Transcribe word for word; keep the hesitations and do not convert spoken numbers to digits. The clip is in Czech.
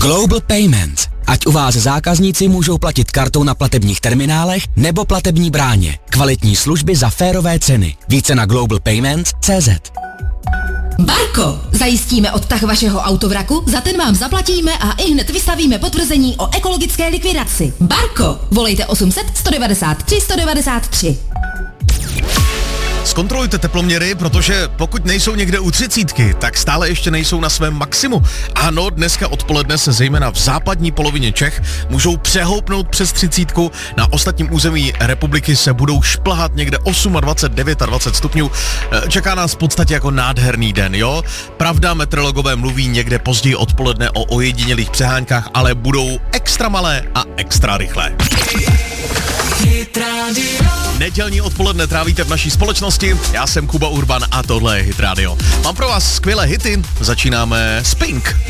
Global Payment. Ať u vás zákazníci můžou platit kartou na platebních terminálech nebo platební bráně. Kvalitní služby za férové ceny. Více na global payment tečka cé zet. Barko, zajistíme odtah vašeho autovraku, za ten vám zaplatíme a i hned vystavíme potvrzení o ekologické likvidaci. Barko, volejte osm set, sto devadesát tři, sto devadesát tři. Zkontrolujte teploměry, protože pokud nejsou někde u třicítky, tak stále ještě nejsou na svém maximu. Ano, dneska odpoledne se zejména v západní polovině Čech můžou přehoupnout přes třicítku, na ostatním území republiky se budou šplhat někde dvacet osm, dvacet devět stupňů. Čeká nás v podstatě jako nádherný den, jo? Pravda, meteorologové mluví někde později odpoledne o ojedinělých přeháňkách, ale budou extra malé a extra rychlé. Nedělní odpoledne trávíte v naší společnosti, já jsem Kuba Urban a tohle je Hit Radio. Mám pro vás skvělé hity, začínáme s Pink.